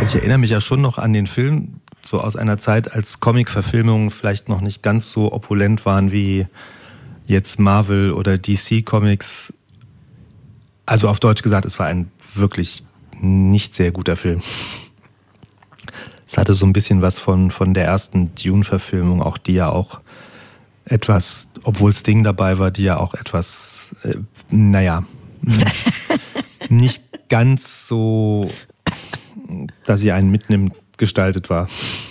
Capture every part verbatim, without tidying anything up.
Also ich erinnere mich ja schon noch an den Film, so aus einer Zeit, als Comic-Verfilmungen vielleicht noch nicht ganz so opulent waren wie jetzt Marvel oder D C Comics. Also auf Deutsch gesagt, es war ein wirklich nicht sehr guter Film. Es hatte so ein bisschen was von, von der ersten Dune-Verfilmung, auch die ja auch etwas, obwohl Sting dabei war, die ja auch etwas, äh, naja, nicht ganz so, dass sie einen mitnimmt, gestaltet war.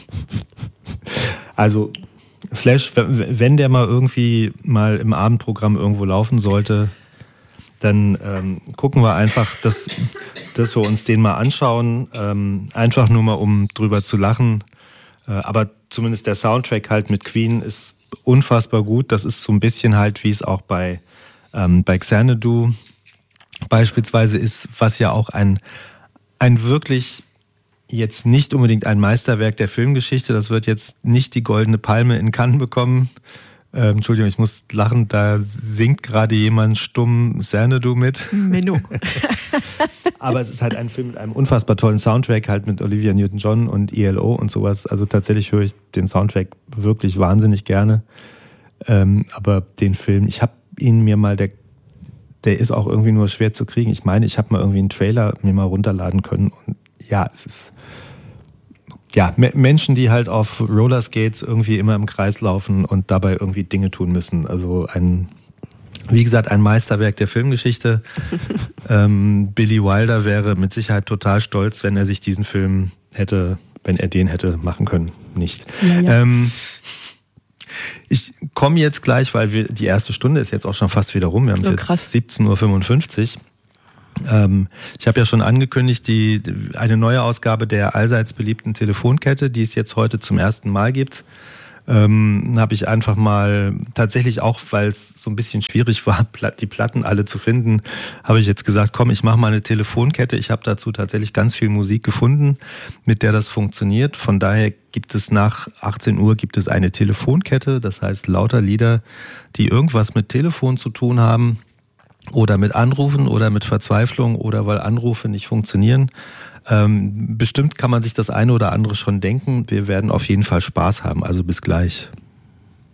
Also Flash, wenn der mal irgendwie mal im Abendprogramm irgendwo laufen sollte, dann ähm, gucken wir einfach, dass, dass wir uns den mal anschauen. Ähm, einfach nur mal, um drüber zu lachen. Äh, aber zumindest der Soundtrack halt mit Queen ist unfassbar gut. Das ist so ein bisschen halt, wie es auch bei, ähm, bei Xanadu beispielsweise ist, was ja auch ein, ein wirklich jetzt nicht unbedingt ein Meisterwerk der Filmgeschichte. Das wird jetzt nicht die Goldene Palme in Cannes bekommen. Ähm, Entschuldigung, ich muss lachen, da singt gerade jemand stumm Xanadu mit. Menno. Aber es ist halt ein Film mit einem unfassbar tollen Soundtrack, halt mit Olivia Newton-John und E L O und sowas. Also tatsächlich höre ich den Soundtrack wirklich wahnsinnig gerne. Ähm, aber den Film, ich habe ihn mir mal, der, der ist auch irgendwie nur schwer zu kriegen. Ich meine, ich habe mal irgendwie einen Trailer mir mal runterladen können und ja, es ist ja, Menschen, die halt auf Rollerskates irgendwie immer im Kreis laufen und dabei irgendwie Dinge tun müssen. Also ein, wie gesagt, ein Meisterwerk der Filmgeschichte. ähm, Billy Wilder wäre mit Sicherheit total stolz, wenn er sich diesen Film hätte, wenn er den hätte machen können. Nicht. Ja, ja. Ähm, ich komme jetzt gleich, weil wir die erste Stunde ist jetzt auch schon fast wieder rum. Wir haben es oh, jetzt krass. siebzehn Uhr fünfundfünfzig. Ähm, ich habe ja schon angekündigt, die, eine neue Ausgabe der allseits beliebten Telefonkette, die es jetzt heute zum ersten Mal gibt, ähm, habe ich einfach mal tatsächlich auch, weil es so ein bisschen schwierig war, die Platten alle zu finden, habe ich jetzt gesagt, komm, ich mache mal eine Telefonkette. Ich habe dazu tatsächlich ganz viel Musik gefunden, mit der das funktioniert. Von daher gibt es nach achtzehn Uhr gibt es eine Telefonkette, das heißt lauter Lieder, die irgendwas mit Telefon zu tun haben. Oder mit Anrufen oder mit Verzweiflung oder weil Anrufe nicht funktionieren. Ähm, bestimmt kann man sich das eine oder andere schon denken. Wir werden auf jeden Fall Spaß haben. Also bis gleich.